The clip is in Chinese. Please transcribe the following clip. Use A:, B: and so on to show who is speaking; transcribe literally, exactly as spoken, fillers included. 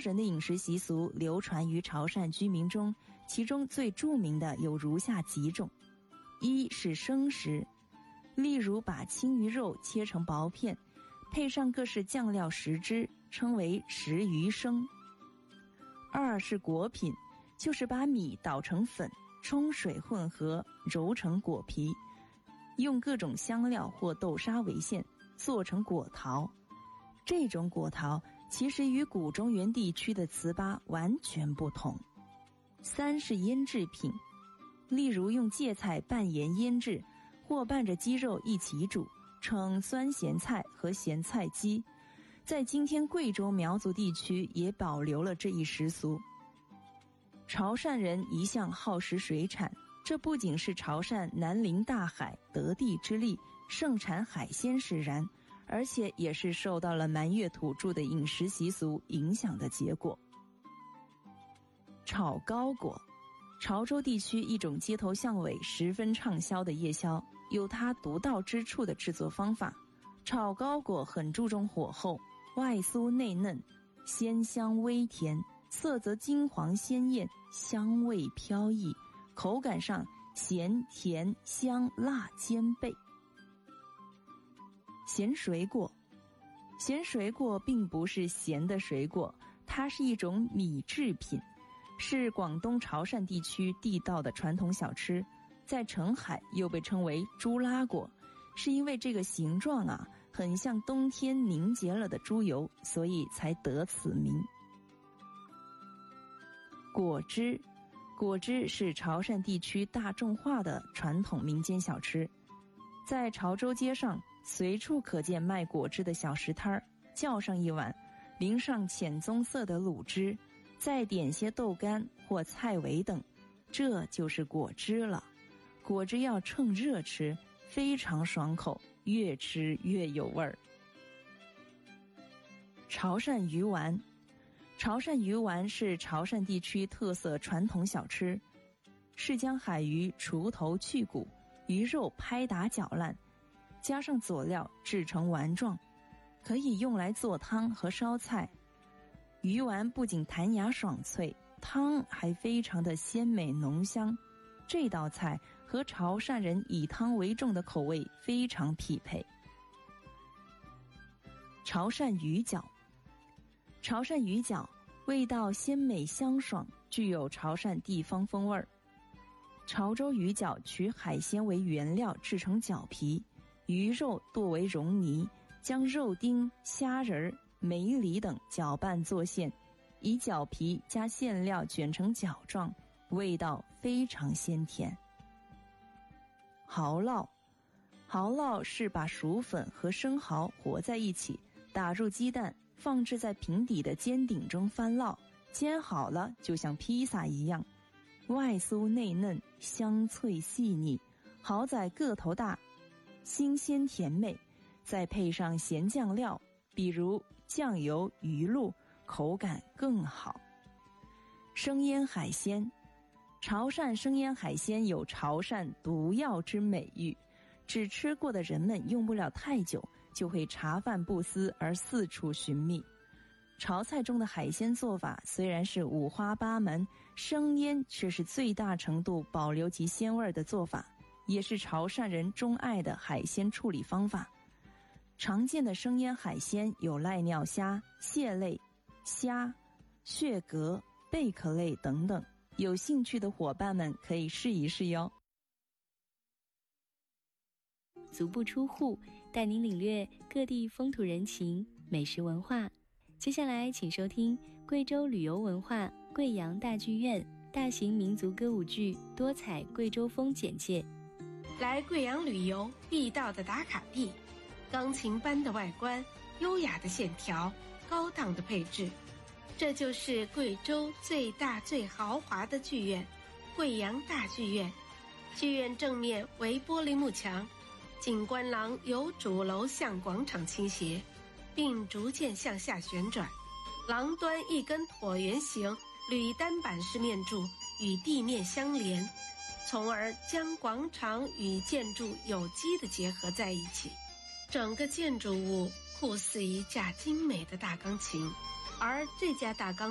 A: 人的饮食习俗流传于潮汕居民中，其中最著名的有如下几种。一是生食，例如把青鱼肉切成薄片，配上各式酱料食之，称为食鱼生。二是果品，就是把米捣成粉，冲水混合，揉成果皮，用各种香料或豆沙为馅，做成果桃。这种果桃其实与古中原地区的糍粑完全不同。三是腌制品，例如用芥菜拌盐腌制，或拌着鸡肉一起煮，称酸咸菜和咸菜鸡。在今天贵州苗族地区也保留了这一习俗。潮汕人一向好食水产，这不仅是潮汕南临大海，得地之利，盛产海鲜使然，而且也是受到了满粤土著的饮食习俗影响的结果。炒糕果，潮州地区一种街头巷尾十分畅销的夜宵，有它独到之处的制作方法。炒糕果很注重火候，外酥内嫩，鲜香微甜，色泽金黄鲜艳，香味飘逸，口感上咸甜香辣兼备。咸水果，咸水果并不是咸的水果，它是一种米制品，是广东潮汕地区地道的传统小吃，在澄海又被称为猪拉果，是因为这个形状啊很像冬天凝结了的猪油，所以才得此名。果汁，果汁是潮汕地区大众化的传统民间小吃，在潮州街上随处可见卖果汁的小食摊儿，叫上一碗，淋上浅棕色的卤汁，再点些豆干或菜尾等，这就是果汁了。果汁要趁热吃，非常爽口，越吃越有味儿。潮汕鱼丸，潮汕鱼丸是潮汕地区特色传统小吃，是将海鱼除头去骨，鱼肉拍打搅烂，加上佐料制成丸状，可以用来做汤和烧菜。鱼丸不仅弹牙爽脆，汤还非常的鲜美浓香，这道菜和潮汕人以汤为重的口味非常匹配。潮汕鱼饺，潮汕鱼饺味道鲜美香爽，具有潮汕地方风味儿。潮州鱼饺取海鲜为原料制成饺皮，鱼肉剁为蓉泥，将肉丁、虾仁、梅梨等搅拌做馅，以饺皮加馅料卷成饺状，味道非常鲜甜。蚝烙，蚝烙是把薯粉和生蚝和在一起，打入鸡蛋，放置在平底的煎顶中翻烙，煎好了就像披萨一样，外酥内嫩，香脆细腻，蚝仔个头大，新鲜甜美，再配上咸酱料，比如酱油、鱼露，口感更好。生腌海鲜，潮汕生腌海鲜有潮汕毒药之美誉，只吃过的人们用不了太久，就会茶饭不思而四处寻觅。潮菜中的海鲜做法虽然是五花八门，生腌却是最大程度保留其鲜味的做法，也是潮汕人钟爱的海鲜处理方法。常见的生腌海鲜有赖尿虾、蟹类、虾、血蛤、贝壳类等等，有兴趣的伙伴们可以试一试哟。
B: 足不出户，带您领略各地风土人情、美食文化。接下来请收听贵州旅游文化贵阳大剧院大型民族歌舞剧多彩贵州风简介。
C: 来贵阳旅游必到的打卡地，钢琴般的外观，优雅的线条，高档的配置，这就是贵州最大最豪华的剧院——贵阳大剧院。剧院正面为玻璃幕墙，景观廊由主楼向广场倾斜，并逐渐向下旋转，廊端一根椭圆形铝单板式面柱与地面相连，从而将广场与建筑有机地结合在一起。整个建筑物酷似一架精美的大钢琴，而这架大钢